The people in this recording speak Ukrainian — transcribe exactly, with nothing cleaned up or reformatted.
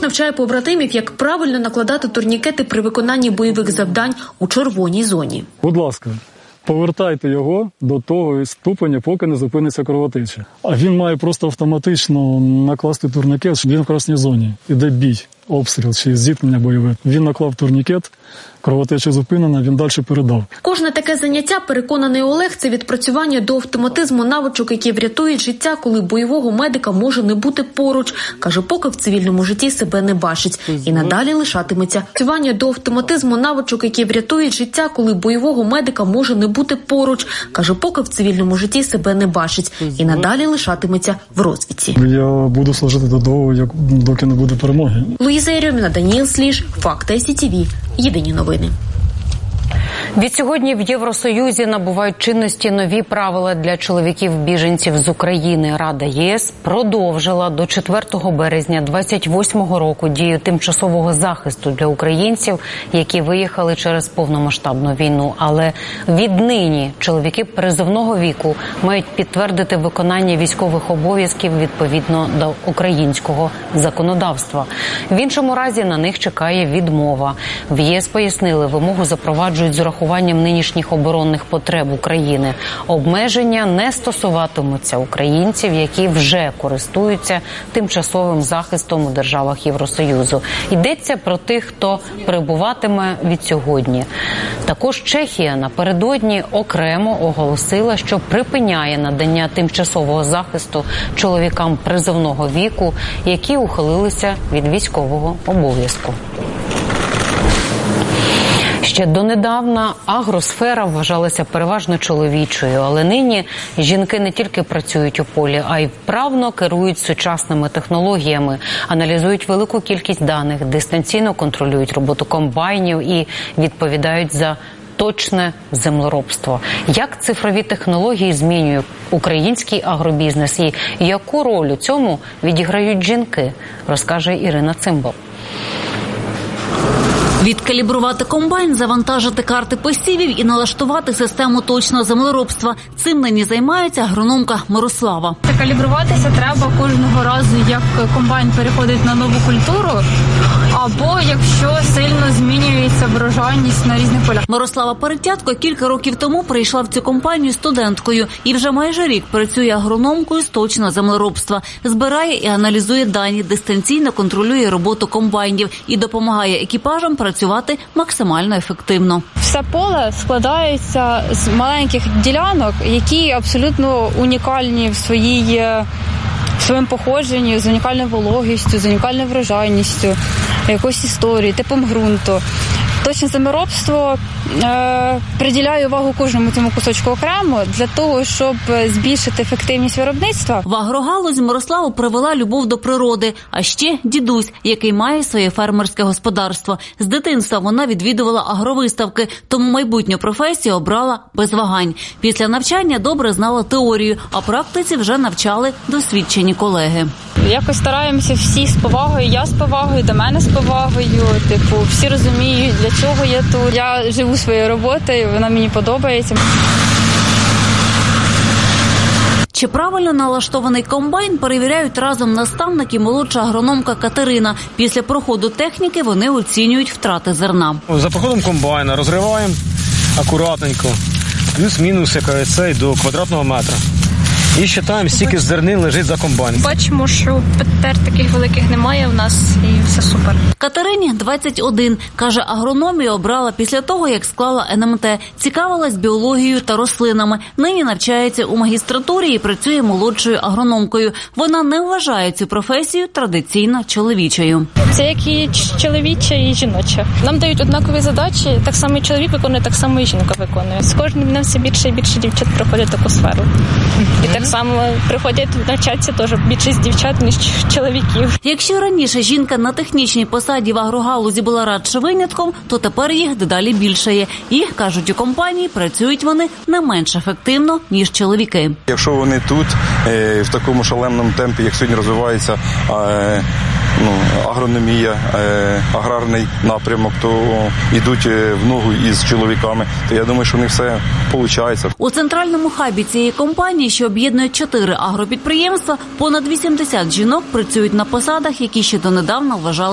навчає побратимів, як правильно накладати турнікети при виконанні бойових завдань у червоній зоні. Будь ласка, повертайте його до того ступеня, поки не зупиниться кровотеча. А він має просто автоматично накласти турнікет, він в красній зоні. Іде бій, обстріл чи зіткнення бойове. Він наклав турнікет, кровотеча зупинена, він далі передав. Кожне таке заняття, переконаний Олег, це відпрацювання до автоматизму навичок, які врятують життя, коли бойового медика може не бути поруч. Каже, поки в цивільному житті себе не бачить. І надалі лишатиметься. Відпрацювання до автоматизму навичок, які врятують життя, коли бойового медика може не бути поруч. Каже, поки в цивільному житті себе не бачить. І надалі лишатиметься в розвідці. Я буду служити до того, як, доки не буде перемоги. Луїза Єрьоміна, Даніїл Сліж, Факти ай сі ті ві. Єдині новини. Відсьогодні в Євросоюзі набувають чинності нові правила для чоловіків-біженців з України. Рада ЄС продовжила до четвертого березня двадцять восьмого року дію тимчасового захисту для українців, які виїхали через повномасштабну війну. Але віднині чоловіки призовного віку мають підтвердити виконання військових обов'язків відповідно до українського законодавства. В іншому разі на них чекає відмова. В ЄС пояснили, вимогу запроваджують з урахуванням нинішніх оборонних потреб України. Обмеження не стосуватимуться українців, які вже користуються тимчасовим захистом у державах Євросоюзу. Йдеться про тих, хто перебуватиме від сьогодні. Також Чехія напередодні окремо оголосила, що припиняє надання тимчасового захисту чоловікам призовного віку, які ухилилися від військового обов'язку. Ще донедавна агросфера вважалася переважно чоловічою, але нині жінки не тільки працюють у полі, а й вправно керують сучасними технологіями, аналізують велику кількість даних, дистанційно контролюють роботу комбайнів і відповідають за точне землеробство. Як цифрові технології змінюють український агробізнес і яку роль у цьому відіграють жінки, розкаже Ірина Цимбал. Відкалібрувати комбайн, завантажити карти посівів і налаштувати систему точного землеробства. Цим нині займається агрономка Мирослава. Калібруватися треба кожного разу, як комбайн переходить на нову культуру, або якщо сильно змінюється врожайність на різних полях. Мирослава Перетятко кілька років тому прийшла в цю компанію студенткою і вже майже рік працює агрономкою з точного землеробства. Збирає і аналізує дані, дистанційно контролює роботу комбайнів і допомагає екіпажам працювати максимально ефективно. Все поле складається з маленьких ділянок, які абсолютно унікальні в своїй в своєму походженні, з унікальною вологістю, з унікальною врожайністю, якоюсь історією, типом ґрунту. Точне землеробство е, приділяє увагу кожному цьому кусочку окремо для того, щоб збільшити ефективність виробництва. В агрогалузь Мирославу привела любов до природи, а ще дідусь, який має своє фермерське господарство. З дитинства вона відвідувала агровиставки, тому майбутню професію обрала без вагань. Після навчання добре знала теорію, а практиці вже навчали досвідчені колеги. Якось стараємося всі з повагою, я з повагою, до мене з повагою. Типу, всі розуміють, для чого я тут. Я живу своєю роботою, вона мені подобається. Чи правильно налаштований комбайн перевіряють разом наставник і молодша агрономка Катерина. Після проходу техніки вони оцінюють втрати зерна. За проходом комбайна розриваємо акуратненько, плюс-мінус цей до квадратного метра. І вважаємо, скільки зернин лежить за комбайном. Бачимо, що петер таких великих немає в нас і все супер. Катерині двадцять один. Каже, агрономію обрала після того, як склала ен ем те. Цікавилась біологією та рослинами. Нині навчається у магістратурі і працює молодшою агрономкою. Вона не вважає цю професію традиційно чоловічою. Це як і чоловіча, і жіноча. Нам дають однакові задачі, так само і чоловік виконує, так само і жінка виконує. З кожним днем все більше і більше дівчат приходять в таку сферу. І так само приходять навчатися теж більшість дівчат, ніж чоловіків. Якщо раніше жінка на технічній посаді в агрогалузі була радше винятком, то тепер їх дедалі більше є. І, кажуть у компанії, працюють вони не менш ефективно, ніж чоловіки. Якщо вони тут в такому шаленому темпі, як сьогодні розвивається ну, агрономія, аграрний напрямок, то йдуть в ногу із чоловіками, то я думаю, що у них все виходить. У центральному хабі цієї компанії, що об'єднує чотири агропідприємства, понад вісімдесят жінок працюють на посадах, які ще донедавна вважали